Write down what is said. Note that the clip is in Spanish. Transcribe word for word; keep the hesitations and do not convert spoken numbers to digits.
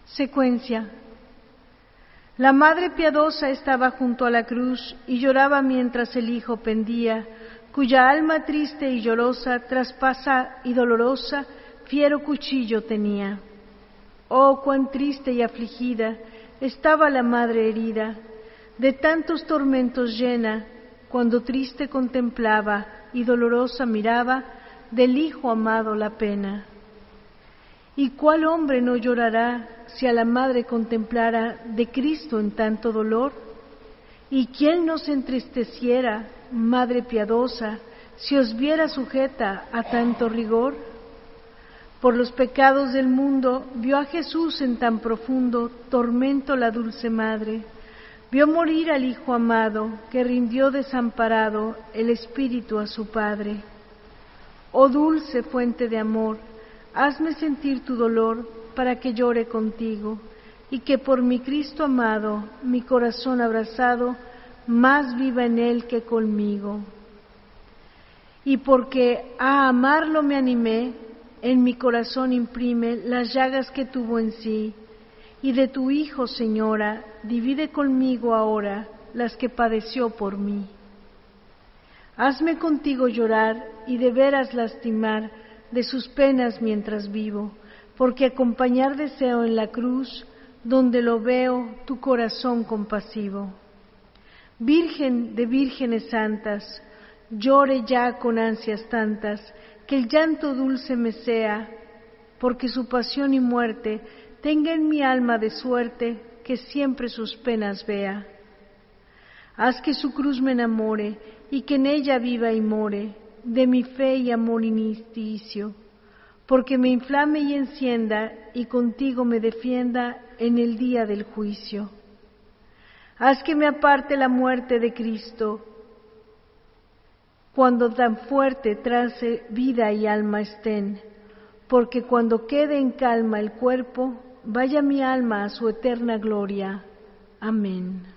Secuencia. La Madre piadosa estaba junto a la cruz y lloraba mientras el Hijo pendía, cuya alma triste y llorosa, traspasa y dolorosa, fiero cuchillo tenía. Oh, cuán triste y afligida estaba la Madre herida, de tantos tormentos llena, cuando triste contemplaba y dolorosa miraba del Hijo amado la pena. ¿Y cuál hombre no llorará si a la Madre contemplara de Cristo en tanto dolor? ¿Y quién no se entristeciera, Madre piadosa, si os viera sujeta a tanto rigor? Por los pecados del mundo vio a Jesús en tan profundo tormento la dulce Madre, vio morir al Hijo amado que rindió desamparado el Espíritu a su Padre. Oh dulce fuente de amor, hazme sentir tu dolor para que llore contigo, y que por mi Cristo amado, mi corazón abrazado, más viva en él que conmigo. Y porque a amarlo me animé, en mi corazón imprime las llagas que tuvo en sí, y de tu Hijo, Señora, divide conmigo ahora las que padeció por mí. Hazme contigo llorar y de veras lastimar de sus penas mientras vivo, porque acompañar deseo en la cruz, donde lo veo tu corazón compasivo. Virgen de vírgenes santas, llore ya con ansias tantas, que el llanto dulce me sea, porque su pasión y muerte tenga en mi alma de suerte que siempre sus penas vea. Haz que su cruz me enamore y que en ella viva y more, de mi fe y amor inicio, porque me inflame y encienda y contigo me defienda en el día del juicio. Haz que me aparte la muerte de Cristo, cuando tan fuerte trance vida y alma estén, porque cuando quede en calma el cuerpo, vaya mi alma a su eterna gloria. Amén.